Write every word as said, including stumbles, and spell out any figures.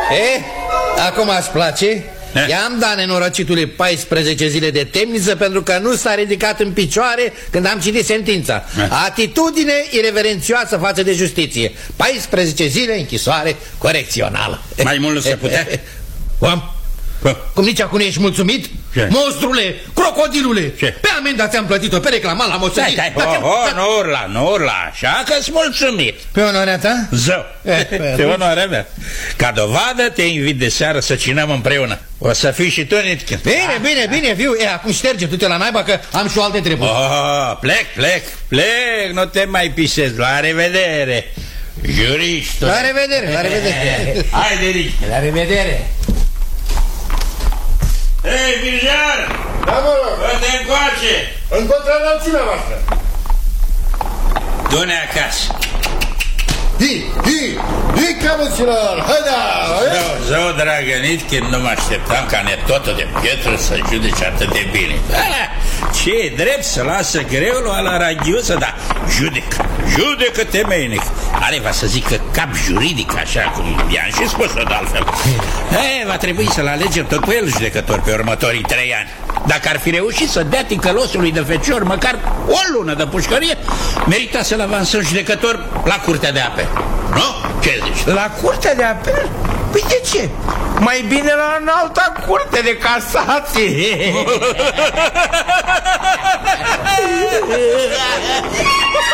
E, acum îți place? I-am dat nenorocitului paisprezece zile de temniță pentru că nu s-a ridicat în picioare când am citit sentința. Atitudine ireverențioasă față de justiție. paisprezece zile închisoare corecțională. Mai mult nu se putea? Am. Cum nici acum ești mulțumit? Ce? Monstrule, crocodilule, ce? Pe amenda ți-am plătit-o, pe reclamat l-am oțărit. Stai, stai, oh, oh, nu urla, nu urla, așa că-s mulțumit. Pe onoarea ta? Zău, pe onoarea mea. Ca dovadă te invit de seară să cinăm împreună. O să fii și tu, Nitkin. Bine, bine, bine, viu. E, acum șterge, du-te la naiba că am și o alte treburi. Oh, plec, plec, plec, nu te mai pisezi, la revedere. Juriștul. La revedere, la revedere. Haide, Nitkin. La revedere. Hei, Birjar! Da, mă rog! Fă-te încoace! În contralățimea voastră! Du-ne acasă! Hi, hi, hi, camuților! Haida! Zău, zău, dragă Nitkin, nu mă așteptam ca netotul de pietră să judece atât de bine. Ce drept să lasă greul la raghiusă, dar judecă, judecă temeinic. Are, va să zică, cap juridic, așa cum i-am și spus-o de altfel. E, va trebui să-l alegem tot pe el judecător pe următorii trei ani. Dacă ar fi reușit să dea ticălosului de fecior măcar o lună de pușcărie, merita să-l avansăm judecător la Curtea de Apel. Nu? Ce zici? La Curtea de Apel? Păi de ce? Mai bine la înalta Curte de Casație.